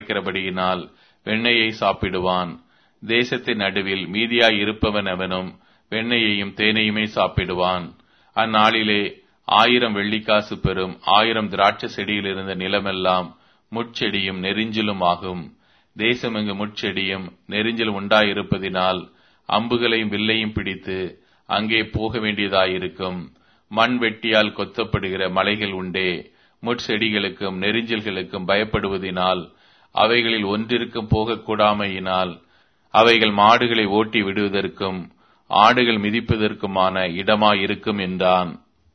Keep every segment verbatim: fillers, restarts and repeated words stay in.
மறைக்கிறபடியினால் வெண்ணெயை சாப்பிடுவான். தேசத்தின் நடுவில் மீதியாய் இருப்பவன் அவனும் வெண்ணெயையும் தேனையுமே சாப்பிடுவான். அந்நாளிலே ஆயிரம் வெள்ளிக்காசு பெறும் ஆயிரம் திராட்சை செடியில் இருந்த நிலமெல்லாம் முட்செடியும் நெரிஞ்சிலும் ஆகும். தேசமெங்கு முட்செடியும் நெரிஞ்சிலும் உண்டாயிருப்பதினால் அம்புகளையும் வில்லையும் பிடித்து அங்கே போக வேண்டியதாயிருக்கும். மண் வெட்டியால் கொத்தப்படுகிற மலைகள் உண்டே. முட்செடிகளுக்கும் நெரிஞ்சல்களுக்கும் பயப்படுவதினால் அவைகளில் ஒன்றிற்கும் போகக்கூடாமையினால் அவைகள் மாடுகளை ஓட்டி விடுவதற்கும் ஆடுகள் மிதிப்பதற்குமான இடமாயிருக்கும் என்றான்.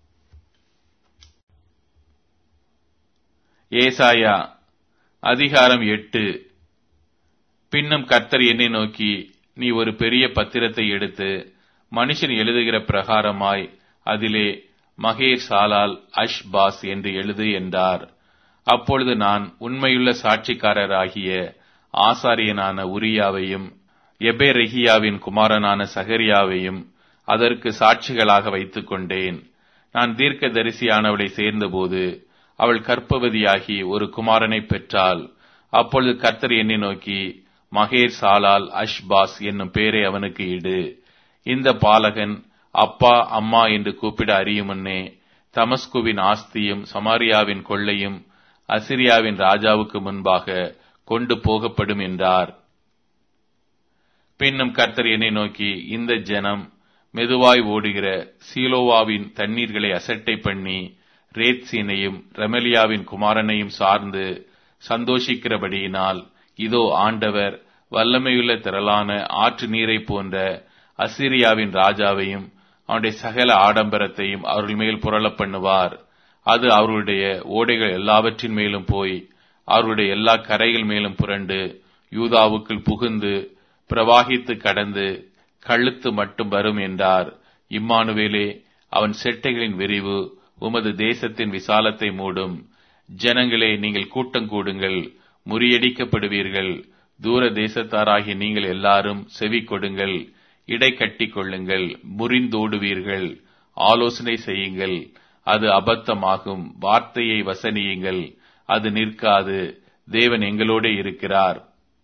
ஏசாயா அதிகாரம் எட்டு. பின்னும் கர்த்தர் என்னை நோக்கி, நீ ஒரு பெரிய பத்திரத்தை எடுத்து மனுஷன் எழுதுகிற பிரகாரமாய் அதிலே மகேர் சாலால் அஷ் பாஸ் என்று எழுது என்றார். அப்பொழுது நான் உண்மையுள்ள சாட்சிக்காரராகிய ஆசாரியனான உரியாவையும் எபேரெகியாவின் குமாரனான சகரியாவையும் அதற்கு சாட்சிகளாக வைத்துக் கொண்டேன். நான் தீர்க்க தரிசியானவளை சேர்ந்தபோது அவள் கர்ப்பவதியாகி ஒரு குமாரனை பெற்றாள். அப்பொழுது கர்த்தர் என்னை நோக்கி, மகேர் சாலால் அஷ்பாஸ் என்னும் பேரை அவனுக்கு இடு. இந்த பாலகன் அப்பா அம்மா என்று கூப்பிட அறியுமுன்னே தமஸ்குவின் ஆஸ்தியும் சமாரியாவின் கொள்ளையும் அசிரியாவின் ராஜாவுக்கு முன்பாக கொண்டு போகப்படும் என்றார். பின்னும் கர்த்தர் என்னை நோக்கி, இந்த ஜனம் மெதுவாய் ஓடுகிற சீலோவாவின் தண்ணீர்களை அசட்டை பண்ணி ரேத்சீனையும் ரெமலியாவின் குமாரனையும் சார்ந்து சந்தோஷிக்கிறபடியினால், இதோ ஆண்டவர் வல்லமையுள்ள திரளான ஆற்று நீரை போன்ற அசிரியாவின் ராஜாவையும் அவனுடைய சகல ஆடம்பரத்தையும் அவர்கள் மேல் புரள பண்ணுவார். அது அவருடைய ஓடைகள் எல்லாவற்றின் மேலும் போய் அவருடைய எல்லா கரைகள் மேலும் புரண்டு யூதாவுக்குள் புகுந்து பிரவாகித்து கடந்து கழுத்து மட்டும் வரும் என்றார். இம்மானுவேலே, அவன் செட்டைகளின் விரிவு உமது தேசத்தின் விசாலத்தை மூடும். ஜனங்களே, நீங்கள் கூட்டம் கூடுங்கள், முறியடிக்கப்படுவீர்கள். தூர தேசத்தாராகி நீங்கள் எல்லாரும் செவி கொடுங்கள். இடை கட்டி கொள்ளுங்கள், முறிந்தோடுவீர்கள். ஆலோசனை செய்யுங்கள், அது அபத்தமாகும். வார்த்தையை வசனியுங்கள், அது நிற்காது. தேவன் எங்களோட இருக்கிறார்.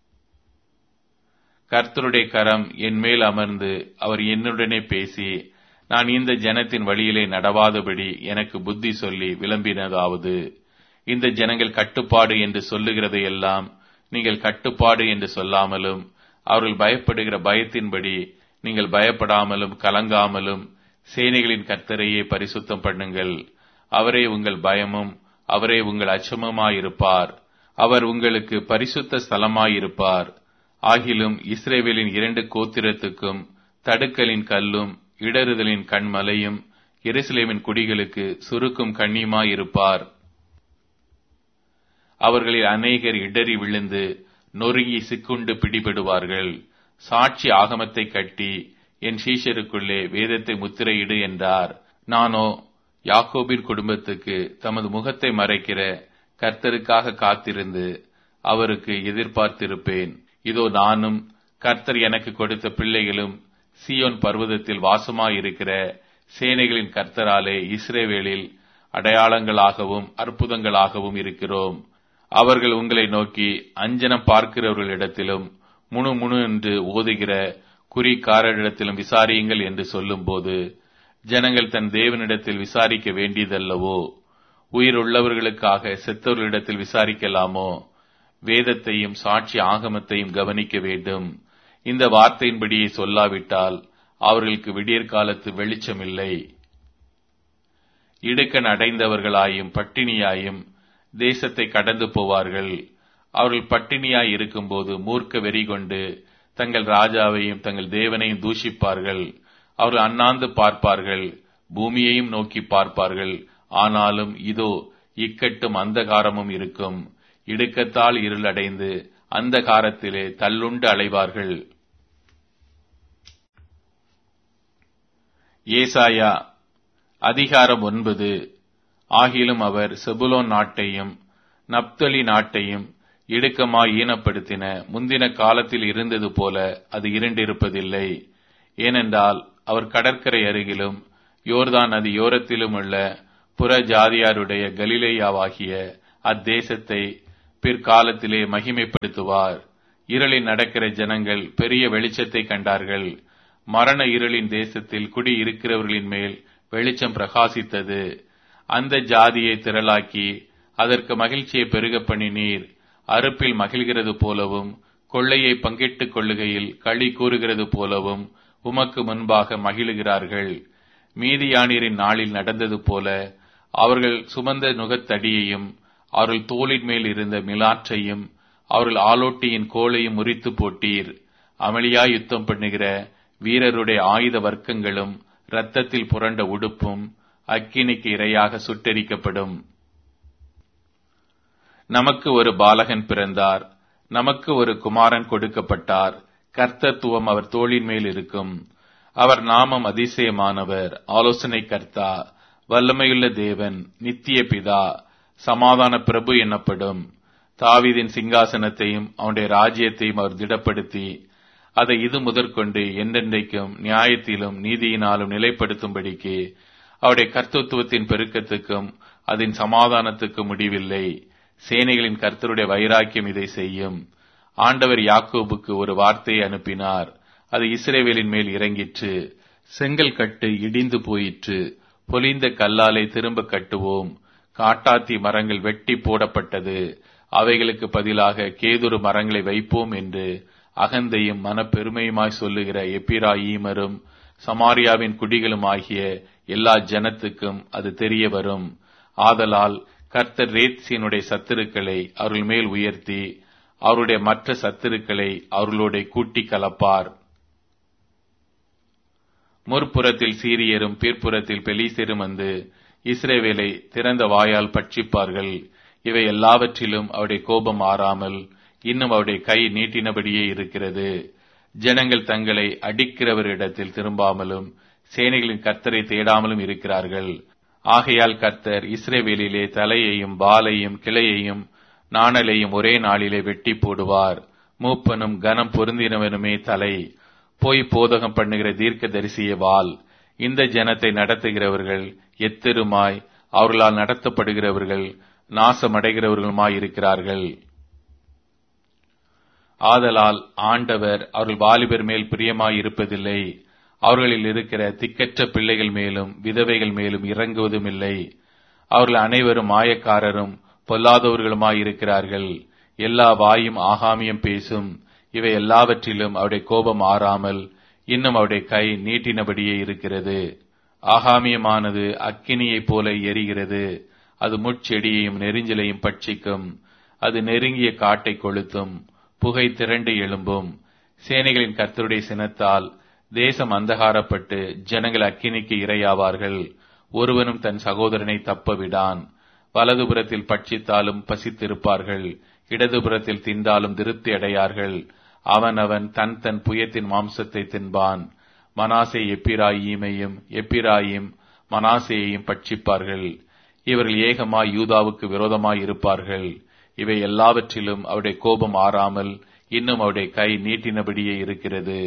கர்த்தருடைய கரம் என் மேல் அமர்ந்து அவர் என்னுடனே பேசி, நான் இந்த ஜனத்தின் வழியிலே நடவாதபடி எனக்கு புத்தி சொல்லி விளம்பினதாவது, இந்த ஜனங்கள் கட்டுப்பாடு என்று சொல்லுகிறதையெல்லாம் நீங்கள் கட்டுப்பாடு என்று சொல்லாமலும், அவர்கள் பயப்படுகிற பயத்தின்படி நீங்கள் பயப்படாமலும் கலங்காமலும் சேனைகளின் கர்த்தரையே பரிசுத்தம் பண்ணுங்கள். அவரே உங்கள் பயமும் அவரே உங்கள் அச்சமுமாயிருப்பார். அவர் உங்களுக்கு பரிசுத்த ஸ்தலமாயிருப்பார். ஆகிலும் இஸ்ரவேலின் இரண்டு கோத்திரத்துக்கும் தடுக்கலின் கல்லும் இடறுதலின் கண்மலையும் எருசலேமின் குடிகளுக்கு சுருக்கும் கண்ணியுமாயிருப்பார். அவர்களில் அநேகர் இடறி விழுந்து நொறுங்கி சிக்குண்டு பிடிபடுவார்கள். சாட்சி ஆகமத்தை கட்டி என் சீஷருக்குள்ளே வேதத்தை முத்திரையிடு என்றார். நானோ யாக்கோபின் குடும்பத்துக்கு தமது முகத்தை மறைக்கிற கர்த்தருக்காக காத்திருந்து அவருக்கு எதிர்பார்த்திருப்பேன். இதோ நானும் கர்த்தர் எனக்கு கொடுத்த பிள்ளைகளும் சீயோன் பர்வதத்தில் வாசமாயிருக்கிற சேனைகளின் கர்த்தராலே இஸ்ரவேலில் அடையாளங்களாகவும் அற்புதங்களாகவும் இருக்கிறோம். அவர்கள் உங்களை நோக்கி அஞ்சனம் பார்க்கிறவர்களிடத்திலும் முணு முணு என்று ஓதுகிற குறிக்காரரிடத்திலும் விசாரியுங்கள் என்று சொல்லும்போது, ஜனங்கள் தன் தேவனிடத்தில் விசாரிக்க வேண்டியதல்லவோ? உயிருள்ளவர்களுக்காக செத்தவர்களிடத்தில் விசாரிக்கலாமோ? வேதத்தையும் சாட்சி ஆகமத்தையும் கவனிக்க வேண்டும். இந்த வார்த்தையின்படியே சொல்லாவிட்டால் அவர்களுக்கு விடியற்காலத்து வெளிச்சமில்லை. இடுக்கண் அடைந்தவர்களாயும் பட்டினியாயும் தேசத்தை கடந்து போவார்கள். அவர்கள் பட்டினியாய் இருக்கும்போது மூர்க்க வெறி கொண்டு தங்கள் ராஜாவையும் தங்கள் தேவனையும் தூஷிப்பார்கள். அவர்கள் அண்ணாந்து பார்ப்பார்கள், பூமியையும் நோக்கி பார்ப்பார்கள். ஆனாலும் இதோ இக்கட்டும் அந்தகாரமும் இருக்கும். இடுக்கத்தால் இருளடைந்து அந்த காரத்திலே தள்ளுண்டு அலைவார்கள். ஏசாயா அதிகாரம் ஒன்பது. ஆகிலும் அவர் செபுலோன் நாட்டையும் நப்தலி நாட்டையும் இடுக்கமாய் ஈனப்படுத்தின முந்தின காலத்தில் இருந்தது போல அது இருண்டிருப்பதில்லை. ஏனென்றால் அவர் கடற்கரை அருகிலும் யோர்தான் நதி யோரத்திலும் உள்ள புற ஜாதியாருடைய கலிலேயாவாகிய அத்தேசத்தை பிற்காலத்திலே மகிமைப்படுத்துவார். இருளில் நடக்கிற ஜனங்கள் பெரிய வெளிச்சத்தை கண்டார்கள். மரண இருளின் தேசத்தில் குடி இருக்கிறவர்களின் மேல் வெளிச்சம் பிரகாசித்தது. அந்த ஜாதியை திரளாக்கி அதற்கு மகிழ்ச்சியை பெருக பண்ணினீர். அறுப்பில் மகிழ்கிறது போலவும் கொள்ளையை பங்கிட்டுக் கொள்ளுகையில் களி கூறுகிறது போலவும் உமக்கு முன்பாக மகிழுகிறார்கள். மீதியானீரின் நாளில் நடந்தது போல அவர்கள் சுமந்த நுகத்தடியையும் அவர்கள் தோளின் மேல் இருந்த மிலாற்றையும் அவர்கள் ஆலோட்டியின் கோலையும் முறித்து போட்டீர். அமளியாய் யுத்தம் பண்ணுகிற வீரருடைய ஆயுத வர்க்கங்களும் இரத்தத்தில் புரண்ட உடுப்பும் அக்கினிக்கு இரையாக சுட்டெரிக்கப்படும். நமக்கு ஒரு பாலகன் பிறந்தார், நமக்கு ஒரு குமாரன் கொடுக்கப்பட்டார். கர்த்தத்துவம் அவர் தோளின் மேல் இருக்கும். அவர் நாமம் அதிசயமானவர், ஆலோசனை கர்த்தா, வல்லமையுள்ள தேவன், நித்திய பிதா, சமாதான பிரபு எனப்படும். தாவீதின் சிங்காசனத்தையும் அவனுடைய ராஜ்யத்தையும் அவர் திடப்படுத்தி அதை இது முதற்கொண்டு என்றென்றைக்கும் நியாயத்திலும் நீதியினாலும் நிலைப்படுத்தும்படிக்கு அவருடைய கர்த்தத்துவத்தின் பெருக்கத்துக்கும் அதன் சமாதானத்துக்கும் முடிவில்லை. சேனைகளின் கர்த்தருடைய வைராக்கியம் இதை செய்யும். ஆண்டவர் யாக்கோபுக்கு ஒரு வார்த்தையை அனுப்பினார், அது இஸ்ரவேலின் மேல் இறங்கிற்று. செங்கல் கட்டு இடிந்து போயிற்று, பொலிந்த கல்லாலை திரும்ப கட்டுவோம். காட்டாத்தி மரங்கள் வெட்டி போடப்பட்டது, அவைகளுக்கு பதிலாக கேதுரு மரங்களை வைப்போம் என்று அகந்தையும் மனப்பெருமையுமாய் சொல்லுகிற எப்பிராயீமரும் சமாரியாவின் குடிகளும் ஆகிய எல்லா ஜனத்துக்கும் அது தெரிய வரும். ஆதலால் கர்த்தர் ரேத்சீனுடைய சத்துருக்களை அவர்கள் மேல் உயர்த்தி அவருடைய மற்ற சத்துருக்களை அவர்களோட கூட்டி கலப்பார். முற்புறத்தில் சீரியரும் பிற்புறத்தில் பெலிஸ்தரும் வந்து இஸ்ரவேலை திறந்த வாயால் பட்சிப்பார்கள். இவை எல்லாவற்றிலும் அவருடைய கோபம் ஆறாமல் இன்னும் அவருடைய கை நீட்டினபடியே இருக்கிறது. ஜனங்கள் தங்களை அடிக்கிறவரிடத்தில் திரும்பாமலும் சேனைகளின் கர்த்தரை தேடாமலும் இருக்கிறார்கள். ஆகையால் கர்த்தர் இஸ்ரவேலிலே தலையையும் வாலையும் கிளையையும் நாணலையும் ஒரே நாளிலே வெட்டி போடுவார். மூப்பனும் கனம் பொருந்தினவனுமே தலை, போய் போதகம் பண்ணுகிற தீர்க்க தரிசிய வாள். இந்த ஜனத்தை நடத்துகிறவர்கள் எத்தெருமாய் அவர்களால் நடத்தப்படுகிறவர்கள் நாசமடைகிறவர்களுமாய் இருக்கிறார்கள். ஆதலால் ஆண்டவர் அவர்கள் வாலிபர் மேல் பிரியமாய் இருப்பதில்லை, அவர்களில் இருக்கிற திக்கற்ற பிள்ளைகள் மேலும் விதவைகள் மேலும் இறங்குவதும் இல்லை. அவர்கள் அனைவரும் மாயக்காரரும் பொல்லாதவர்களுமாய் இருக்கிறார்கள். எல்லா வாயும் ஆகாமியம் பேசும். இவை எல்லாவற்றிலும் அவருடைய கோபம் ஆறாமல் இன்னும் அவருடைய கை நீட்டினபடியே இருக்கிறது. ஆகாமியமானது அக்கினியைப் போல எரிகிறது, அது முட்செடியையும் நெரிஞ்சலையும் பட்சிக்கும். அது நெருங்கிய காட்டை கொளுத்தும், புகை திரண்டு எழும்பும். சேனைகளின் கர்த்தருடைய சினத்தால் தேசம் அந்தகாரப்பட்டு ஜனங்கள் அக்கினிக்கு இரையாவார்கள். ஒருவனும் தன் சகோதரனை தப்ப விடான். வலதுபுறத்தில் பட்சித்தாலும் பசித்திருப்பார்கள், இடதுபுறத்தில் தின்றாலும் திருப்தி அடையார்கள். அவனவன் தன் தன் புயத்தின் மாம்சத்தை தின்பான். மனாசே எப்பிராயீமையும் எப்பிராயிம் மனாசேயையும் பட்சிப்பார்கள். இவர்கள் ஏகமாய் யூதாவுக்கு விரோதமாய் இருப்பார்கள். இவை எல்லாவற்றிலும் அவருடைய கோபம் ஆறாமல் இன்னும் அவருடைய கை நீட்டினபடியே இருக்கிறது.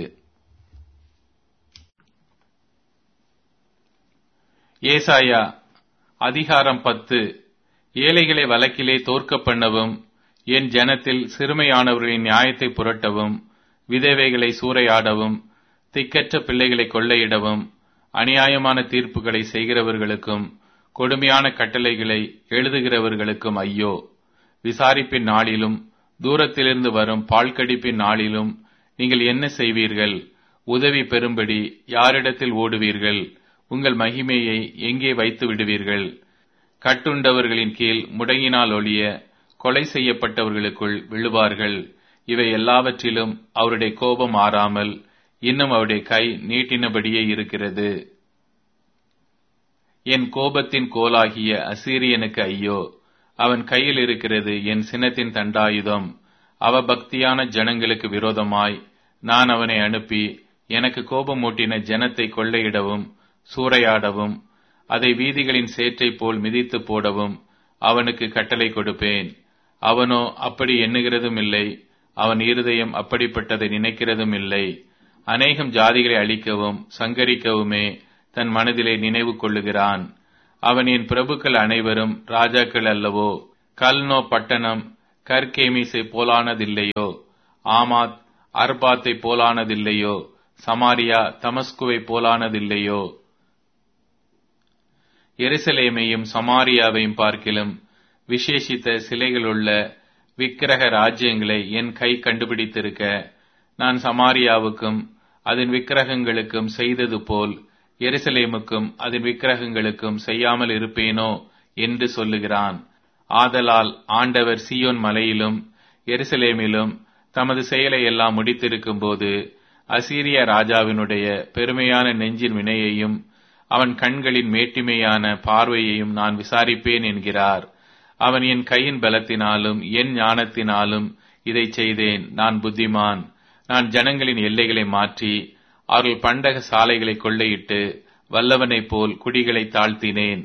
ஏசாயா அதிகாரம் பத்து. ஏழைகளை வழக்கிலே தோற்க பண்ணவும், என் ஜனத்தில் சிறுமையானவர்களின் நியாயத்தை புரட்டவும், விதவைகளை சூறையாடவும், திக்கற்ற பிள்ளைகளை கொள்ளையிடவும், அநியாயமான தீர்ப்புகளை செய்கிறவர்களுக்கும் கொடுமையான கட்டளைகளை எழுதுகிறவர்களுக்கும் ஐயோ! விசாரிப்பின் நாளிலும் தூரத்திலிருந்து வரும் பால்கடிப்பின் நாளிலும் நீங்கள் என்ன செய்வீர்கள்? உதவி பெறும்படி யாரிடத்தில் ஓடுவீர்கள்? உங்கள் மகிமையை எங்கே வைத்து விடுவீர்கள்? கட்டுண்டவர்களின் கீழ் முடங்கினால் ஒழிய கொலை செய்யப்பட்டவர்களுக்குள் விழுவார்கள். இவை எல்லாவற்றிலும் அவருடைய கோபம் ஆறாமல் இன்னும் அவருடைய கை நீட்டினபடியே இருக்கிறது. என் கோபத்தின் கோலாகிய அசீரியனுக்கு ஐயோ! அவன் கையில் இருக்கிறது என் சினத்தின் தண்டாயுதம். அவபக்தியான ஜனங்களுக்கு விரோதமாய் நான் அவனை அனுப்பி எனக்கு கோபமூட்டின ஜனத்தை கொள்ளையிடவும் சூறையாடவும் அதை வீதிகளின் சேற்றை போல் மிதித்து போடவும் அவனுக்கு கட்டளை கொடுப்பேன். அவனோ அப்படி எண்ணுகிறதும் இல்லை, அவன் இருதயம் அப்படிப்பட்டதை நினைக்கிறதும் இல்லை. அநேகம் ஜாதிகளை அழிக்கவும் சங்கரிக்கவுமே தன் மனதிலே நினைவு கொள்ளுகிறான். அவன் என் பிரபுக்கள் அனைவரும் ராஜாக்கள் அல்லவோ? கல்னோ பட்டணம் கர்கேமிசை போலானதில்லையோ? ஆமாத் அர்பாத்தை போலானதில்லையோ? சமாரியா தமஸ்குவை போலானதில்லையோ? எருசலேமையும் சமாரியாவையும் பார்க்கிலும் விசேஷித்த சிலைகளுள்ள விக்கிரக ராஜ்யங்களை என் கை கண்டுபிடித்திருக்க, நான் சமாரியாவுக்கும் அதன் விக்கிரகங்களுக்கும் செய்தது போல் எருசலேமுக்கும் அதன் விக்கிரகங்களுக்கும் செய்யாமல் இருப்பேனோ என்று சொல்லுகிறான். ஆதலால் ஆண்டவர் சீயோன் மலையிலும் எருசலேமிலும் தமது செயலை எல்லாம் முடித்திருக்கும் போது அசீரிய ராஜாவினுடைய பெருமையான நெஞ்சின் வினையையும் அவன் கண்களின் மேட்டிமையான பார்வையையும் நான் விசாரிப்பேன் என்கிறார். அவன் என் கையின் பலத்தினாலும் என் ஞானத்தினாலும் இதை செய்தேன். நான் புத்திமான். நான் ஜனங்களின் எல்லைகளை மாற்றி அவர்கள் பண்டக சாலைகளை கொள்ளையிட்டு வல்லவனைப் போல் குடிகளை தாழ்த்தினேன்.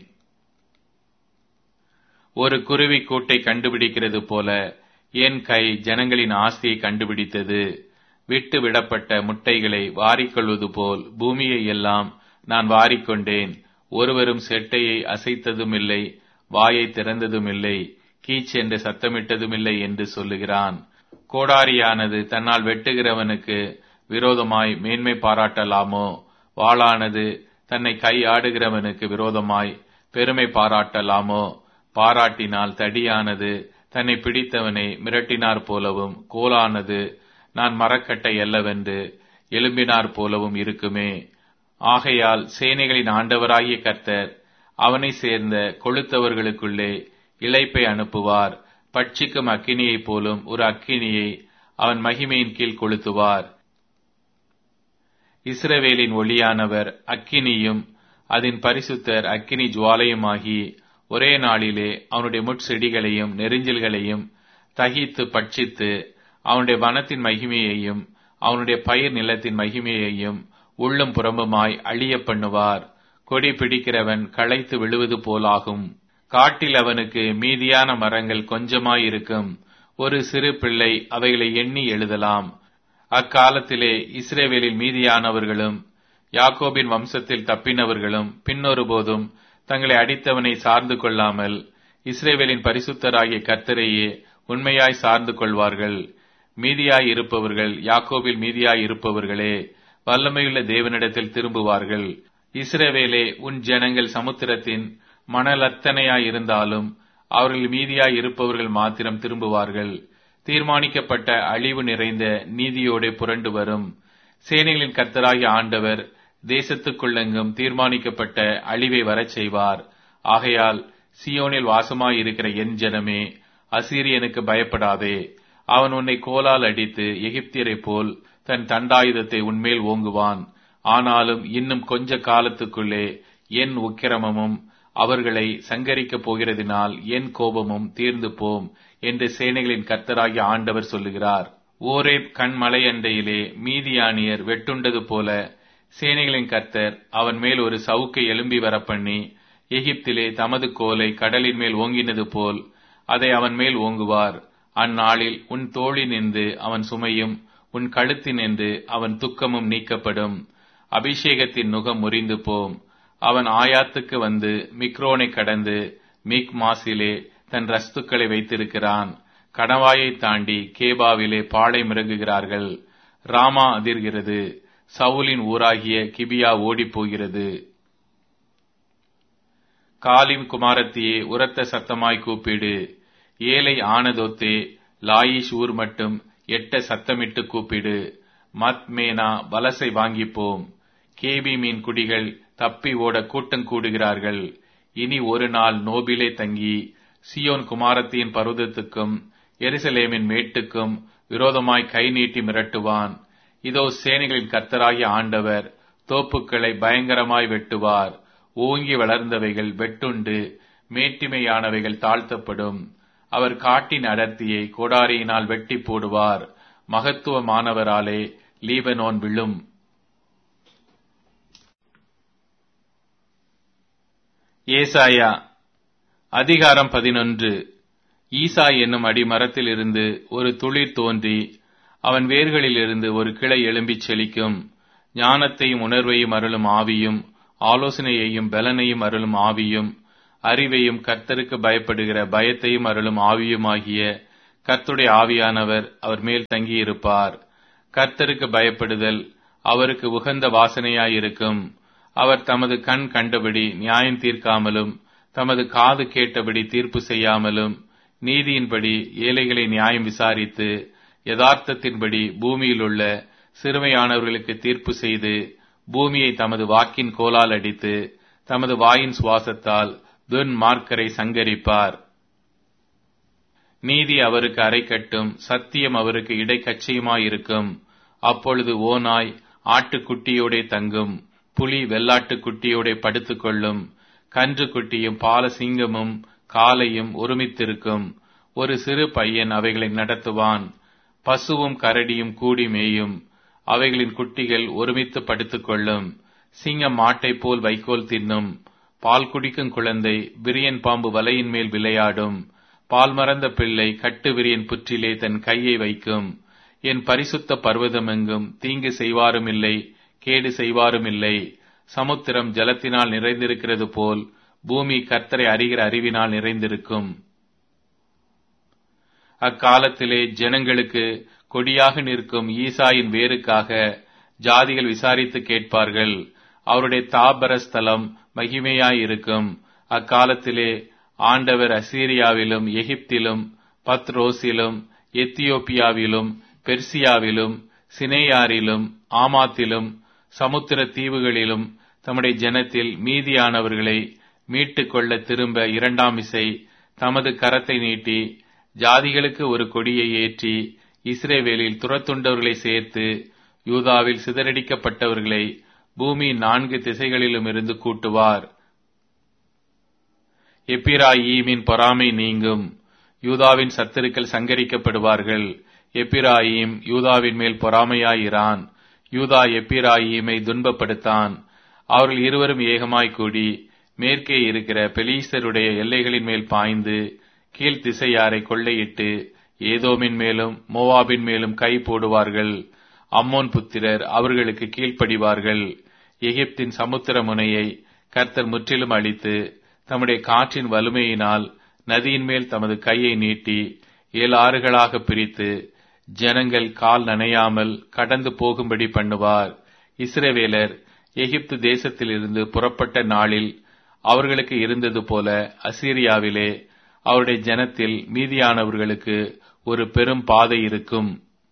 ஒரு குருவி கூட்டை கண்டுபிடிக்கிறது போல என் கை ஜனங்களின் ஆஸ்தியை கண்டுபிடித்தது. விட்டு விடப்பட்ட முட்டைகளை வாரிக்கொள்வது போல் பூமியை எல்லாம் நான் வாரிக்கொண்டேன். ஒருவரும் செட்டையை அசைத்ததுமில்லை, வாயை திறந்ததுமில்லை, கீச் என்று சத்தமிட்டதுமில்லை என்று சொல்லுகிறான். கோடாரியானது தன்னால் வெட்டுகிறவனுக்கு விரோதமாய் மேன்மை பாராட்டலாமோ? வாளானது தன்னை கையாடுகிறவனுக்கு விரோதமாய் பெருமை பாராட்டலாமோ? பாராட்டினால் தடியானது தன்னை பிடித்தவனை மிரட்டினார் போலவும், கோலானது நான் மரக்கட்டை அல்லவென்று எழும்பினார் போலவும் இருக்குமே. ஆகையால் சேனைகளின் ஆண்டவராகிய கர்த்தர் அவனை சேர்ந்த கொளுத்தவர்களுக்குள்ளே இளைப்பை அனுப்புவார். பட்சிக்கும் அக்கினியைப் போலும் ஒரு அக்கினியை அவன் மகிமையின் கீழ் கொளுத்துவார். இஸ்ரவேலின் ஒளியானவர் அக்கினியும் அதன் பரிசுத்தர் அக்கினி ஜுவாலையுமாகி ஒரே நாளிலே அவனுடைய முட்செடிகளையும் நெரிஞ்சில்களையும் தகித்து பட்சித்து அவனுடைய வனத்தின் மகிமையையும் அவனுடைய பயிர் நிலத்தின் மகிமையையும் உள்ளும் புறம்புமாய் அழிய பண்ணுவார். கொடி பிடிக்கிறவன் களைத்து விழுவது போலாகும். காட்டில் அவனுக்கு மீதியான மரங்கள் கொஞ்சமாயிருக்கும். ஒரு சிறு பிள்ளை அவைகளை எண்ணி எழுதலாம். அக்காலத்திலே இஸ்ரவேலில் மீதியானவர்களும் யாக்கோபின் வம்சத்தில் தப்பினவர்களும் பின்னொரு போதும் தங்களை அடித்தவனை சார்ந்து கொள்ளாமல் இஸ்ரவேலின் பரிசுத்தராகிய கர்த்தரையே உண்மையாய் சார்ந்து கொள்வார்கள். மீதியாய் இருப்பவர்கள் யாக்கோபில் மீதியாய் இருப்பவர்களே வல்லமையுள்ள தேவனிடத்தில் திரும்புவார்கள். இஸ்ரவேலே, உன் ஜனங்கள் சமுத்திரத்தின் மணலத்தனையாயிருந்தாலும் அவர்கள் மீதியாய் இருப்பவர்கள் மாத்திரம் திரும்புவார்கள். தீர்மானிக்கப்பட்ட அழிவு நிறைந்த நீதியோடு புரண்டு வரும். சேனைகளின் கர்த்தராகிய ஆண்டவர் தேசத்துக்குள்ளெங்கும் தீர்மானிக்கப்பட்ட அழிவை வரச் செய்வார். ஆகையால் சியோனில் வாசமாயிருக்கிற என் ஜனமே, அசீரியனுக்கு பயப்படாதே. அவன் உன்னை கோலால் அடித்து எகிப்தியரைப் போல் தன் தண்டாயுதத்தை உன்மேல் ஓங்குவான். ஆனாலும் இன்னும் கொஞ்ச காலத்துக்குள்ளே என் உக்கிரமமும் அவர்களை சங்கரிக்கப் போகிறதினால் என் கோபமும் தீர்ந்து போம் என்று சேனைகளின் கர்த்தராகிய ஆண்டவர் சொல்லுகிறார். ஓரேப் கண்மலை அண்டையிலே மீதியானியர் வெட்டுண்டது போல சேனைகளின் கர்த்தர் அவன் மேல் ஒரு சவுக்கை எழும்பி வரப்பண்ணி எகிப்திலே தமது கோலை கடலின் மேல் ஓங்கினது போல் அதை அவன் மேல் ஓங்குவார். அந்நாளில் உன் தோளினின்று அவன் சுமையும் உன் கழுத்தினின்று அவன் துக்கமும் நீக்கப்படும். அபிஷேகத்தின் நுகம் முறிந்து போம். அவன் ஆயாத்துக்கு வந்து மிக்ரோனை கடந்து மிக் மாசிலே தன் ரஸ்துக்களை வைத்திருக்கிறான். கணவாயை தாண்டி கேபாவிலே பாடை மிருங்குகிறார்கள். ராமா அதிர்கிறது. சவுலின் ஊராகிய கிபியா ஓடிப் போகிறது. காலிம் குமாரத்தியே, உரத்த சத்தமாய் கூப்பிடு. ஏலை ஆனதோத்தே, லாயிஷ் ஊர் மட்டும் எட்ட சத்தமிட்டு கூப்பிடு. மத்மேனா வலசை வாங்கிப்போம். கேபிமின் குடிகள் தப்பி ஓட கூட்டம் கூடுகிறார்கள். இனி ஒரு நாள் நோபிலே தங்கி சியோன் குமாரத்தியின் பர்வதத்துக்கும் எருசலேமின் மேட்டுக்கும் விரோதமாய் கை நீட்டி மிரட்டுவான். இதோ சேனைகளின் கர்த்தராகிய ஆண்டவர் தோப்புக்களை பயங்கரமாய் வெட்டுவார். ஓங்கி வளர்ந்தவைகள் வெட்டுண்டு மேட்டிமையானவைகள் தாழ்த்தப்படும். அவர் காட்டின் அடர்த்தியை கோடாரியினால் வெட்டி போடுவார். மகத்துவமானவராலே லீபனோன் விழும். ஏசாயா அதிகாரம் பதினொன்று. ஈசா என்னும் அடிமரத்தில் இருந்து ஒரு துளிர் தோன்றி அவன் வேர்களிலிருந்து ஒரு கிளை எழும்பிச் செழிக்கும். ஞானத்தையும் உணர்வையும் அருளும் ஆவியும், ஆலோசனையையும் பலனையும் அருளும் ஆவியும், அறிவையும் கர்த்தருக்கு பயப்படுகிற பயத்தையும் அருளும் ஆவியுமாகிய கர்த்தருடைய ஆவியானவர் அவர் மேல் தங்கியிருப்பார். கர்த்தருக்கு பயப்படுதல் அவருக்கு உகந்த வாசனையாயிருக்கும். அவர் தமது கண் கண்டபடி நியாயம் தீர்க்காமலும் தமது காது கேட்டபடி தீர்ப்பு செய்யாமலும் நீதியின்படி ஏழைகளை நியாயம் விசாரித்து யதார்த்தத்தின்படி பூமியில் உள்ள சிறுமையானவர்களுக்கு தீர்ப்பு செய்து பூமியை தமது வாக்கின் கோலால் அடித்து தமது வாயின் சுவாசத்தால் துன்மார்க்கரை சங்கரிப்பார். நீதி அவருக்கு அரைக்கட்டும், சத்தியம் அவருக்கு இடைக்கச்சையுமாயிருக்கும். அப்பொழுது ஓநாய் ஆட்டுக்குட்டியோடே தங்கும், புலி வெள்ளாட்டுக்குட்டியோடே படுத்துக் கொள்ளும். கன்று குட்டியும் பால சிங்கமும் காளையும் ஒருமித்திருக்கும். ஒரு சிறு பையன் அவைகளை நடத்துவான். பசுவும் கரடியும் கூடி மேயும். அவைகளின் குட்டிகள் ஒருமித்து படுத்துக் கொள்ளும். சிங்கம் மாட்டை போல் வைக்கோல் தின்னும். பால் குடிக்கும் குழந்தை விரியன் பாம்பு வலையின் மேல் விளையாடும். பால் மறந்த பிள்ளை கட்டு விரியன் புற்றிலே தன் கையை வைக்கும். என் பரிசுத்த பர்வதமெங்கும் தீங்கு செய்வாரும் இல்லை, கேடு செய்வாரும் இல்லை. சமுத்திரம் ஜலத்தினால் நிறைந்திருக்கிறது போல் பூமி கர்த்தரை அறிகிற அறிவினால் நிறைந்திருக்கும். அக்காலத்திலே ஜனங்களுக்கு கொடியாக நிற்கும் ஈசாயின் வேருக்காக ஜாதிகள் விசாரித்து கேட்பார்கள். அவருடைய தாபர ஸ்தலம் மகிமையாயிருக்கும். அக்காலத்திலே ஆண்டவர் அசீரியாவிலும் எகிப்திலும் பத்ரோசிலும் எத்தியோப்பியாவிலும் பெர்சியாவிலும் சினேயாரிலும் ஆமாத்திலும் சமுத்திர தீவுகளிலும் தம்முடைய ஜனத்தில் மீதியானவர்களை மீட்டுக் கொள்ள திரும்ப இரண்டாம் இசை தமது கரத்தை நீட்டி ஜாதிகளுக்கு ஒரு கொடியை ஏற்றி இஸ்ரவேலில் துரத்துண்டவர்களை சேர்த்து யூதாவில் சிதறடிக்கப்பட்டவர்களை பூமியின் நான்கு திசைகளிலும் இருந்து கூட்டுவார். எப்பிராயீமின் பொறாமை நீங்கும். யூதாவின் சத்துருக்கள் சங்கரிக்கப்படுவார்கள். எப்பிராயீம் யூதாவின் மேல் பொறாமையாயிரான். யூதா எப்பிராயீமை துன்பப்படுத்தான். அவர்கள் இருவரும் ஏகமாய் கூடி மேற்கே இருக்கிற பெலீஸ்தருடைய எல்லைகளின் மேல் பாய்ந்து கீழ் திசையாரை கொள்ளையிட்டு ஏதோமின் மேலும் மோவாபின் மேலும் கை போடுவார்கள். அம்மோன் புத்திரர் அவர்களுக்கு கீழ்ப்படிவார்கள். எகிப்தின் சமுத்திர முனையை கர்த்தர் முற்றிலும் அழித்து தம்முடைய காற்றின் வலிமையினால் நதியின் மேல் தமது கையை நீட்டி ஏழு ஆறுகளாக பிரித்து ஜனங்கள் கால் நனையாமல் கடந்து போகும்படி பண்ணுவார். இஸ்ரவேலர் எகிப்து தேசத்திலிருந்து புறப்பட்ட நாளில் அவர்களுக்கு இருந்தது போல அசீரியாவிலே அவருடைய ஜனத்தில் மீதியானவர்களுக்கு ஒரு பெரும் பாதை இருக்கும்.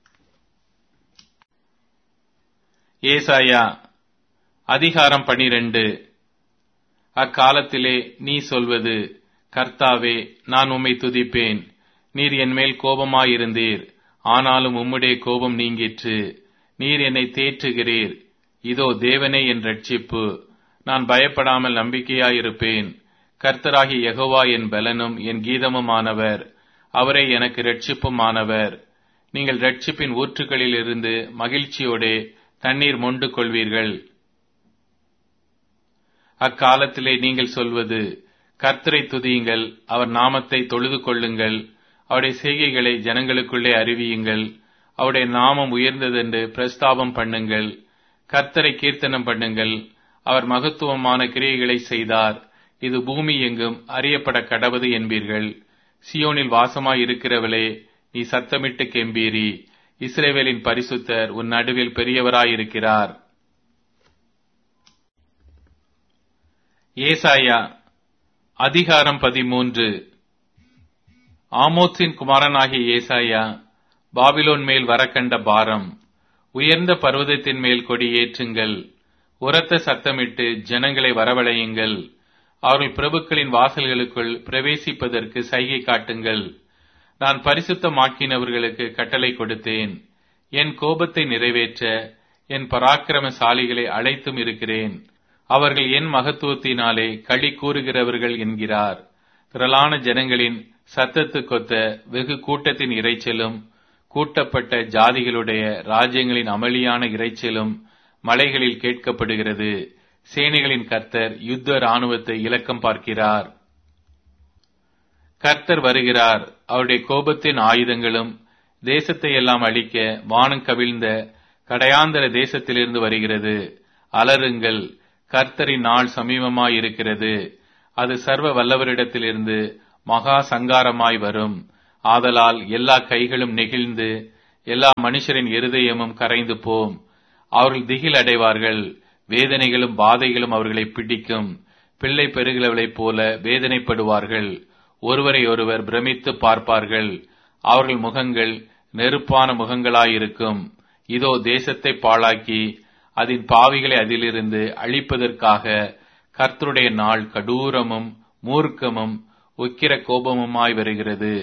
ஏசாயா அதிகாரம் பனிரெண்டு. அக்காலத்திலே நீ சொல்வது, கர்த்தாவே, நான் உம்மை துதிப்பேன். நீர் என்மேல் கோபமாயிருந்தீர், ஆனாலும் உம்முடைய கோபம் நீங்கிற்று. நீர் என்னை தேற்றுகிறீர். இதோ தேவனே என் இரட்சிப்பு. நான் பயப்படாமல் நம்பிக்கையாயிருப்பேன். கர்த்தராகிய யெகோவா என் பலனும் என் கீதமுமானவர். அவரே எனக்கு இரட்சிப்புமானவர். நீங்கள் இரட்சிப்பின் ஊற்றுகளில் இருந்து மகிழ்ச்சியோடே தண்ணீர் மொண்டு கொள்வீர்கள். அக்காலத்திலே நீங்கள் சொல்வது, கர்த்தரை துதியுங்கள், அவர் நாமத்தை தொழுது கொள்ளுங்கள். அவருடைய செய்கைகளை ஜனங்களுக்குள்ளே அறிவியுங்கள். அவருடைய நாமம் உயர்ந்ததென்று பிரஸ்தாபம் பண்ணுங்கள். கர்த்தரை கீர்த்தனம் பண்ணுங்கள். அவர் மகத்துவமான கிரியைகளை செய்தார். இது பூமி எங்கும் அறியப்பட கடவது என்பீர்கள். சியோனில் வாசமாய் இருக்கிறவளே, நீ சத்தமிட்டு கெம்பீரி. இஸ்ரவேலின் பரிசுத்தர் உன் நடுவில் பெரியவராயிருக்கிறார். ஏசாயா அதிகாரம் பதிமூன்று. ஆமோத்சின் குமாரனாகிய ஏசாயா பாபிலோன் மேல் வரக்கண்ட பாரம். உயர்ந்த பர்வதத்தின் மேல் கொடி ஏற்றுங்கள். உரத்த சத்தமிட்டு ஜனங்களை வரவழையுங்கள். அவர்கள் பிரபுக்களின் வாசல்களுக்குள் பிரவேசிப்பதற்கு சைகை காட்டுங்கள். நான் பரிசுத்தமாக்கினவர்களுக்கு கட்டளை கொடுத்தேன். என் கோபத்தை நிறைவேற்ற என் பராக்கிரமசாலிகளை அழைத்தும் இருக்கிறேன். அவர்கள் என் மகத்துவத்தினாலே களி கூறுகிறவர்கள் என்கிறார். திரளான ஜனங்களின் சத்தத்துக்கொத்த வெகு கூட்டத்தின் இரைச்சலும் கூட்டப்பட்ட ஜாதிகளுடைய ராஜ்யங்களின் அமளியான இரைச்சலும் மலைகளில் கேட்கப்படுகிறது. சேனைகளின் கர்த்தர் யுத்த இராணுவத்தை இலக்கம் பார்க்கிறார். கர்த்தர் வருகிறார். அவருடைய கோபத்தின் ஆயுதங்களும் தேசத்தை எல்லாம் அழிக்க வானம் கவிழ்ந்த கடையாந்தர தேசத்திலிருந்து வருகிறது. அலறுங்கள், கர்த்தரின் நாள் சமீபமாயிருக்கிறது. அது சர்வ வல்லவரிடத்திலிருந்து மகா சங்காரமாய் வரும். ஆதலால் எல்லா கைகளும் நெகிழ்ந்து எல்லா மனுஷரின் இருதயமும் கரைந்து போம். அவர்கள் திகில் அடைவார்கள். வேதனைகளும் பாதைகளும் அவர்களை பிடிக்கும். பிள்ளை பெறுகிறவளைப் போல வேதனைப்படுவார்கள். ஒருவரை ஒருவர் பிரமித்து பார்ப்பார்கள். அவர்கள் முகங்கள் நெருப்பான முகங்களாயிருக்கும். இதோ தேசத்தை பாழாக்கி அதன் பாவிகளை அதிலிருந்து அழிப்பதற்காக கர்த்தருடைய நாள் கடூரமும் மூர்க்கமும் உக்கிர கோபமுமாய் வருகிறது.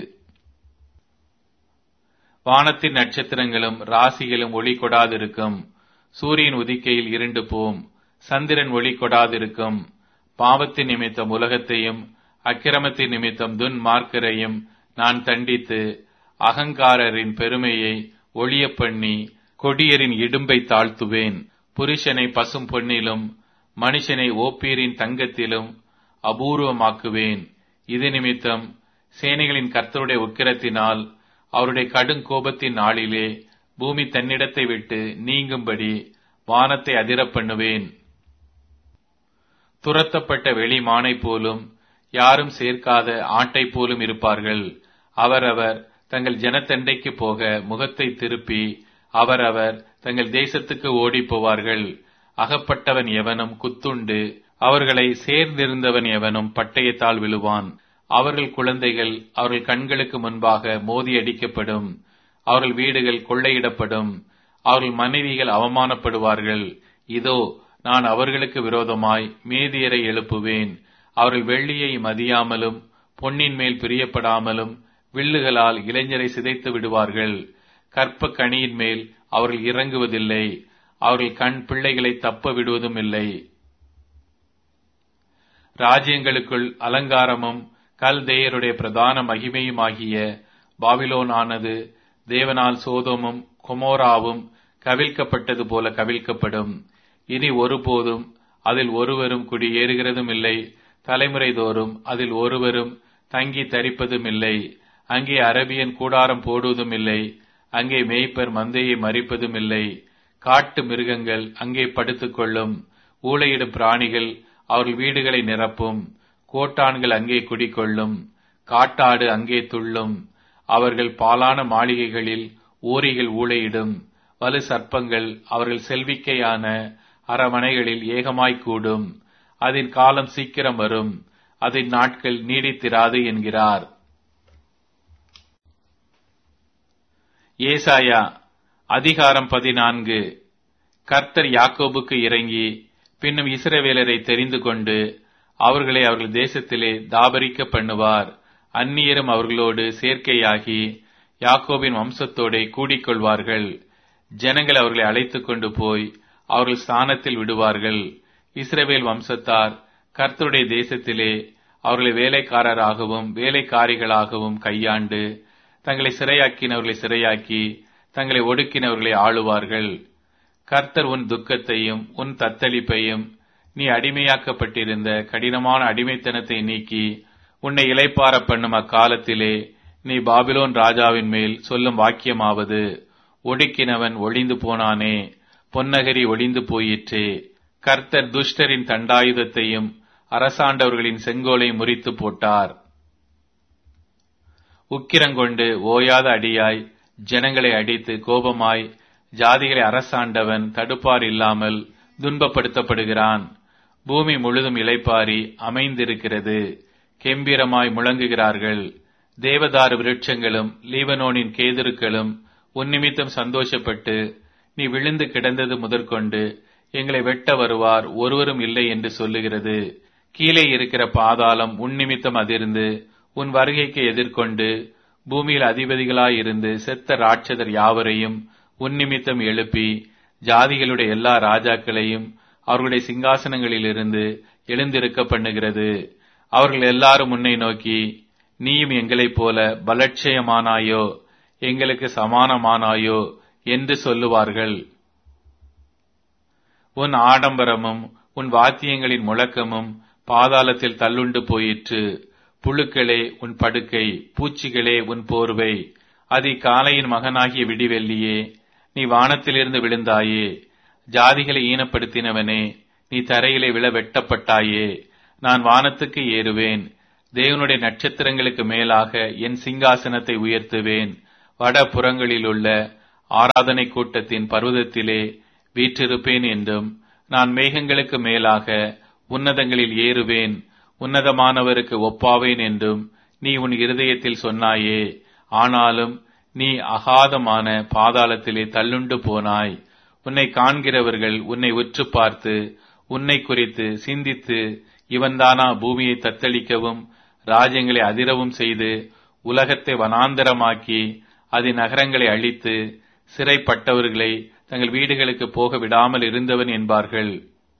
வானத்தின் நட்சத்திரங்களும் ராசிகளும் ஒளி கொடாதிருக்கும். சூரியன் உதிக்கையில் இருண்டு போம். சந்திரன் ஒளி கொடாதிருக்கும். பாவத்தின் நிமித்தம் உலகத்தையும் அக்கிரமத்தின் நிமித்தம் துன்மார்க்கரையும் நான் தண்டித்து அகங்காரரின் பெருமையை ஒளிய பண்ணி கொடியரின் இடும்பை தாழ்த்துவேன். புருஷனை பசும் பொன்னிலும் மனுஷனை ஓப்பீரின் தங்கத்திலும் அபூர்வமாக்குவேன். இது நிமித்தம் சேனைகளின் கர்த்தருடைய உக்கிரத்தினால் அவருடைய கடும் கோபத்தின் நாளிலே பூமி தன்னிடத்தை விட்டு நீங்கும்படி வானத்தை அதிரப் பண்ணுவேன். துரத்தப்பட்ட வெளி மானை போலும் யாரும் சேர்க்காத ஆட்டை போலும் இருப்பார்கள். அவரவர் தங்கள் ஜனத்தண்டைக்கு போக முகத்தை திருப்பி அவரவர் தங்கள் தேசத்துக்கு ஓடிப் போவார்கள். அகப்பட்டவன் எவனும் குத்துண்டு அவர்களை சேர்ந்திருந்தவன் எவனும் பட்டயத்தால் விழுவான். அவர்கள் குழந்தைகள் அவர்கள் கண்களுக்கு முன்பாக மோதி அடிக்கப்படும். அவர்கள் வீடுகள் கொள்ளையிடப்படும். அவர்கள் மனைவிகள் அவமானப்படுவார்கள். இதோ நான் அவர்களுக்கு விரோதமாய் மேதியரை எழுப்புவேன். அவர்கள் வெள்ளியை மதியாமலும் பொன்னின் மேல் பிரியப்படாமலும் வில்லுகளால் இளைஞரை சிதைத்து விடுவார்கள். கற்ப கனியின் மேல் அவர்கள் இறங்குவதில்லை. அவர்கள் கண் பிள்ளைகளை தப்ப விடுவதும் இல்லை. ராஜ்யங்களுக்குள் அலங்காரமும் கல்தேயருடைய பிரதான மகிமையுமாகிய பாபிலோன் ஆனது தேவனால் சோதோமும் கொமோராவும் கவிழ்க்கப்பட்டது போல கவிழ்க்கப்படும். இனி ஒருபோதும் அதில் ஒருவரும் குடியேறுகிறதும் இல்லை. தலைமுறை தோறும் அதில் ஒருவரும் தங்கி தரிப்பதும் இல்லை. அங்கே அரபியன் கூடாரம் போடுவதும் இல்லை. அங்கே மேய்ப்பர் மந்தையை மறிப்பதும் இல்லை. காட்டு மிருகங்கள் அங்கே படுத்துக் கொள்ளும். ஊளையிடும் பிராணிகள் அவர்கள் வீடுகளை நிரப்பும். கோட்டான்கள் அங்கே குடிக்கொள்ளும். காட்டாடு அங்கே துள்ளும். அவர்கள் பாலான மாளிகைகளில் ஊரிகள் ஊளையிடும். வலு சர்ப்பங்கள் அவர்கள் செல்விக்கையான அரமனைகளில் ஏகமாய்க் கூடும். அதன் காலம் சீக்கிரம் வரும். அதன் நாட்கள் நீடித்திராது என்கிறார். ஏசாயா அதிகாரம் பதினான்கு. கர்த்தர் யாக்கோபுக்கு இறங்கி பின்னும் இஸ்ரவேலரை தெரிந்து கொண்டு அவர்களை அவர்கள் தேசத்திலே தாபரிக்க பண்ணுவார். அந்நியரும் அவர்களோடு சேர்க்கையாகி யாக்கோபின் வம்சத்தோட கூடிக்கொள்வார்கள். ஜனங்கள் அவர்களை அழைத்துக் கொண்டு போய் அவர்கள் ஸ்தானத்தில் விடுவார்கள். இஸ்ரவேல் வம்சத்தார் கர்த்தருடைய தேசத்திலே அவர்களை வேலைக்காரராகவும் வேலைக்காரிகளாகவும் கையாண்டு தங்களை சிறையாக்கினவர்களை சிறையாக்கி தங்களை ஒடுக்கினவர்களை ஆளுவார்கள். கர்த்தர் உன் துக்கத்தையும் உன் தத்தளிப்பையும் நீ அடிமையாக்கப்பட்டிருந்த கடினமான அடிமைத்தனத்தை நீக்கி உன்னை இளைப்பார பண்ணும் அக்காலத்திலே நீ பாபிலோன் ராஜாவின் மேல் சொல்லும் வாக்கியமாவது, ஒடுக்கினவன் ஒளிந்து போனானே, பொன்னகரி ஒளிந்து போயிற்றே. கர்த்தர் துஷ்டரின் தண்டாயுதத்தையும் அரசாண்டவர்களின் செங்கோலை முறித்து போட்டார். உக்கிரங்கொண்டு ஓயாத அடியாய் ஜனங்களை அடித்து கோபமாய் ஜாதிகளை அரசாண்டவன் தடுப்பார் இல்லாமல் துன்பப்படுத்தப்படுகிறான். பூமி முழுதும் இளைப்பாரி அமைந்திருக்கிறது. கெம்பீரமாய் முழங்குகிறார்கள். தேவதாரு விருட்சங்களும் லீபனோனின் கேதுருக்களும் உன்னிமித்தம் சந்தோஷப்பட்டு நீ விழுந்து கிடந்தது முதற்கொண்டு எங்களை வெட்ட வருவார் ஒருவரும் இல்லை என்று சொல்லுகிறது. கீழே இருக்கிற பாதாளம் உன் நிமித்தம் அதிர்ந்து உன் வருகைக்கு எதிர்கொண்டு பூமியில் அதிபதிகளாயிருந்து செத்த ராட்சதர் யாவரையும் உன் நிமித்தம் எழுப்பி ஜாதிகளுடைய எல்லா ராஜாக்களையும் அவர்களுடைய சிங்காசனங்களிலிருந்து எழுந்திருக்க பண்ணுகிறது. அவர்கள் எல்லாரும் உன்னை நோக்கி, நீயும் எங்களைப் போல பலட்சயமானாயோ, எங்களுக்கு சமானமானாயோ என்று சொல்லுவார்கள். உன் ஆடம்பரமும் உன் வாத்தியங்களின் முழக்கமும் பாதாளத்தில் தள்ளுண்டு போயிற்று. புழுக்களே உன் படுக்கை, பூச்சிகளே உன் போர்வை. அதிகாலையின் மகனாகிய விடிவெள்ளியே, நீ வானத்திலிருந்து விழுந்தாயே. ஜாதிகளை ஈனப்படுத்தினவனே, நீ தரையிலே விழ வெட்டப்பட்டாயே. நான் வானத்துக்கு ஏறுவேன், தேவனுடைய நட்சத்திரங்களுக்கு மேலாக என் சிங்காசனத்தை உயர்த்துவேன். வட புறங்களிலுள்ள ஆராதனை கூட்டத்தின் பர்வதத்திலே வீற்றிருப்பேன் என்றும், நான் மேகங்களுக்கு மேலாக உன்னதங்களில் ஏறுவேன், உன்னதமானவருக்கு ஒப்பாவேன் என்றும் நீ உன் இருதயத்தில் சொன்னாயே. ஆனாலும் நீ அகாதமான பாதாளத்திலே தள்ளுண்டு போனாய். உன்னை காண்கிறவர்கள் உன்னை உற்று பார்த்து உன்னை குறித்து சிந்தித்து, இவன்தானா பூமியை தத்தளிக்கவும் ராஜ்யங்களை அதிரவும் செய்து உலகத்தை வனாந்தரமாக்கி அதன் நகரங்களை அழித்து சிறைப்பட்டவர்களை தங்கள் வீடுகளுக்கு போக விடாமல் இருந்தவன் என்பார்கள்.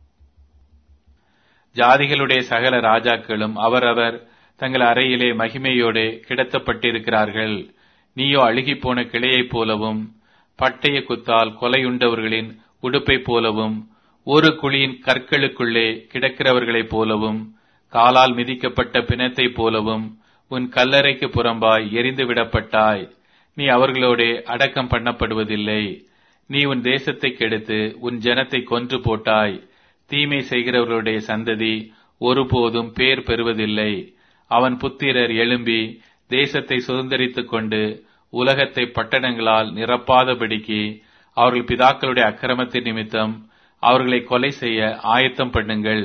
ஜாதிகளுடைய சகல ராஜாக்களும் அவரவர் தங்கள் அறையிலே மகிமையோடு கிடத்தப்பட்டிருக்கிறார்கள். நீயோ அழுகிப்போன கிளையைப் போலவும் பட்டய குத்தால் கொலையுண்டவர்களின் உடுப்பைப் போலவும் ஒரு குழியின் கற்களுக்குள்ளே கிடக்கிறவர்களைப் போலவும் காலால் மிதிக்கப்பட்ட பிணத்தைப் போலவும் உன் கல்லறைக்கு புறம்பாய் எரிந்து விடப்பட்டாய். நீ அவர்களோடே அடக்கம் பண்ணப்படுவதில்லை. நீ உன் தேசத்தை கெடுத்து உன் ஜனத்தை கொன்று போட்டாய். தீமை செய்கிறவர்களுடைய சந்ததி ஒருபோதும் பேர் பெறுவதில்லை. அவன் புத்திரர் எழும்பி தேசத்தை சுதந்தரித்துக் கொண்டு உலகத்தை பட்டணங்களால் நிரப்பாதபடிக்கு அவர்கள் பிதாக்களுடைய அக்கிரமத்தின் நிமித்தம் அவர்களை கொலை செய்ய ஆயத்தம் பண்ணுங்கள்.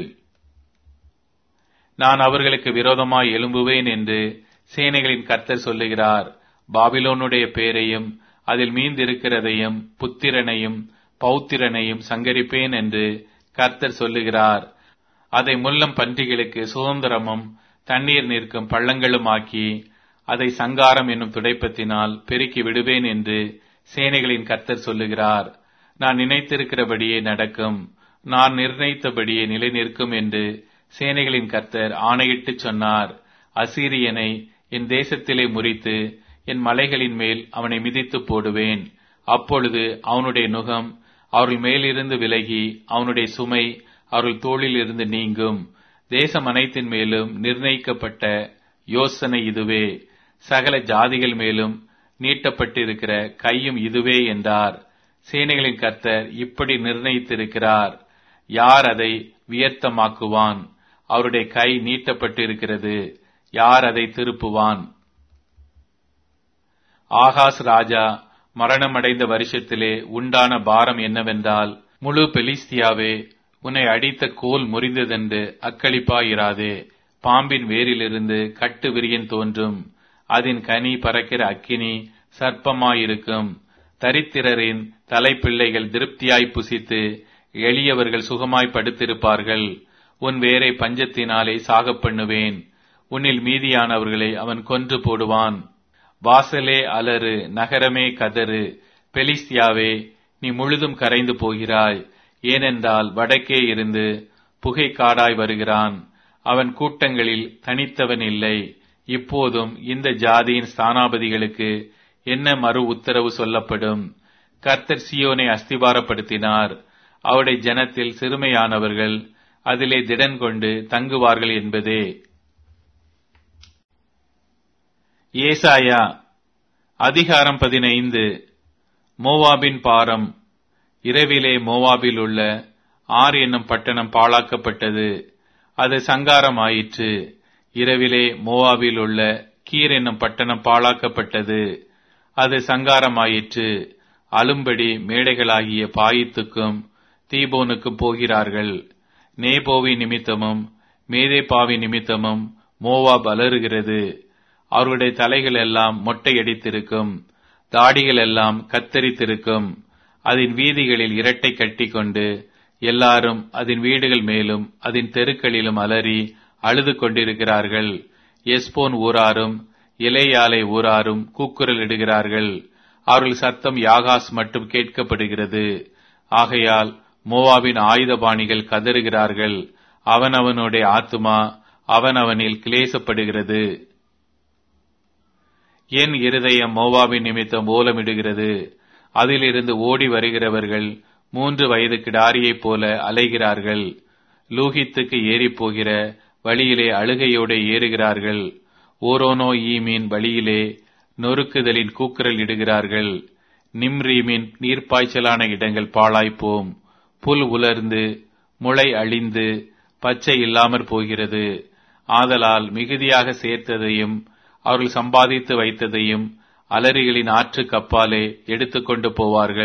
நான் அவர்களுக்கு விரோதமாய் எழும்புவேன் என்று சேனைகளின் கர்த்தர் சொல்லுகிறார். பாபிலோனுடைய பேரையும் அதில் மீந்திருக்கிறதையும் புத்திரனையும் பௌத்திரனையும் சங்கரிப்பேன் என்று கர்த்தர் சொல்லுகிறார். அதை முள்ளம் பன்றிகளுக்கு சுதந்திரமும் தண்ணீர் நிற்கும் பள்ளங்களும் ஆக்கி அதை சங்காரம் என்னும் துடைப்பத்தினால் பெருக்கி விடுவேன் என்று சேனைகளின் கர்த்தர் சொல்லுகிறார். நான் நினைத்திருக்கிறபடியே நடக்கும், நான் நிர்ணயித்தபடியே நிலை நிற்கும் என்று சேனைகளின் கர்த்தர் ஆணையிட்டு சொன்னார். அசீரியனை என் தேசத்திலே முறித்து என் மலைகளின் மேல் அவனை மிதித்து போடுவேன். அப்பொழுது அவனுடைய நுகம் அவர்கள் மேலிருந்து விலகி அவனுடைய சுமை அவர்கள் தோளில் இருந்து நீங்கும். தேசம் அனைத்தின் மேலும் நிர்ணயிக்கப்பட்ட யோசனை இதுவே, சகல ஜாதிகள் மேலும் நீட்டப்பட்டிருக்கிற கையும் இதுவே என்றார். சேனைகளின் கர்த்தர் இப்படி நிர்ணயித்திருக்கிறார். யார் அதை வியர்த்தமாக்குவான்? அவருடைய கை நீட்டப்பட்டிருக்கிறது, யார் அதை திருப்புவான்? ஆகாஸ் ராஜா மரணமடைந்த வருஷத்திலே உண்டான பாரம் என்னவென்றால், முழு பெலிஸ்தியாவே, உன்னை அடித்த கோல் முறிந்ததென்று அக்களிப்பாயிராதே. பாம்பின் வேரிலிருந்து கட்டு விரியன் தோன்றும், அதன் கனி பறக்கிற அக்கினி சர்ப்பமாயிருக்கும். தரித்திரரின் தலைப்பிள்ளைகள் திருப்தியாய் புசித்து எளியவர்கள் சுகமாய் படுத்திருப்பார்கள். உன் வேரை பஞ்சத்தினாலே சாகப் பண்ணுவேன், உன்னில் மீதியானவர்களை அவன் கொன்று போடுவான். வாசலே அலறு, நகரமே கதறு, பெலிஸ்தியாவே நீ முழுதும் கரைந்து போகிறாய். ஏனென்றால் வடக்கே இருந்து புகை காடாய் வருகிறான், அவன் கூட்டங்களில் தனித்தவன் இல்லை. இப்போதும் இந்த ஜாதியின் ஸ்தானாபதிகளுக்கு என்ன மறு உத்தரவு சொல்லப்படும்? கர்த்தர் சீயோனை அஸ்திபாரப்படுத்தினார், அவருடைய ஜனத்தில் சிறுமையானவர்கள் அதிலே திடன் கொண்டு தங்குவார்கள் என்பதே. ஏசாயா அதிகாரம் பதினைந்து. மோவாபின் பாரம். இரவிலே மோவாபில் உள்ள ஆர் என்னும் பட்டணம் பாழாக்கப்பட்டது, அது சங்காரம் ஆயிற்று. இரவிலே மோவாபில் உள்ள கீர் என்னும் பட்டணம் பாழாக்கப்பட்டது, அது சங்காரம் ஆயிற்று. அலும்படி மேடைகளாகிய பாயித்துக்கும் தீபோனுக்கும் போகிறார்கள். நேபோவி நிமித்தமும் மேதேபாவி நிமித்தமும் மோவாப் அலறுகிறது. அவருடைய தலைகள் எல்லாம் மொட்டையடித்திருக்கும், தாடிகள் எல்லாம் கத்தரித்திருக்கும். அதன் வீதிகளில் இரட்டை கட்டி கொண்டு எல்லாரும் அதன் வீடுகள் மேலும் அதன் தெருக்களிலும் அலறி அழுது கொண்டிருக்கிறார்கள். எஸ்போன் ஊராரும் இலேயாலை ஊராரும் கூக்குரல் இடுகிறார்கள். அவர்கள் சத்தம் யாகாஸ் மட்டும் கேட்கப்படுகிறது. ஆகையால் மோவாபின் ஆயுதபாணிகள் கதறுகிறார்கள். அவனவனுடைய ஆத்துமா அவனவனில் கிளேசப்படுகிறது. என் இருதயம் மோவாபின் நிமித்தம் ஓலமிடுகிறது. அதிலிருந்து ஓடி வருகிறவர்கள் மூன்று வயது கிடாரியைப் போல அலைகிறார்கள். லூகித்துக்கு ஏறி போகிற வழியிலே அழுகையோடு ஏறுகிறார்கள். ஓரோனோ ஈமின் வழியிலே நொறுக்குதலின் கூக்குரல் இடுகிறார்கள். நிம்ரீமின் நீர்ப்பாய்ச்சலான இடங்கள் பாழாய்ப்போம். புல் உலர்ந்து முளை அழிந்து பச்சை இல்லாமற் போகிறது. ஆதலால் மிகுதியாக சேர்த்ததையும் அவர்கள் சம்பாதித்து வைத்ததையும் அலரிகளின் ஆற்றுக்கு அப்பாலே எடுத்துக்கொண்டு போவார்கள்.